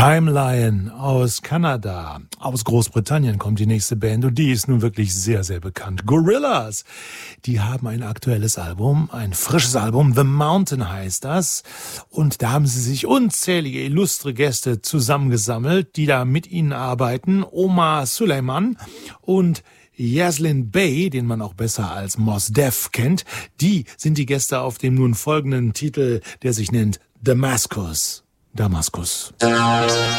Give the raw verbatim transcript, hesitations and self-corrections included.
Timelion aus Kanada. Aus Großbritannien kommt die nächste Band und die ist nun wirklich sehr, sehr bekannt. Gorillaz, die haben ein aktuelles Album, ein frisches Album, The Mountain heißt das. Und da haben sie sich unzählige illustre Gäste zusammengesammelt, die da mit ihnen arbeiten. Omar Suleiman und Yaslin Bey, den man auch besser als Mos Def kennt, die sind die Gäste auf dem nun folgenden Titel, der sich nennt Damascus. Damascus.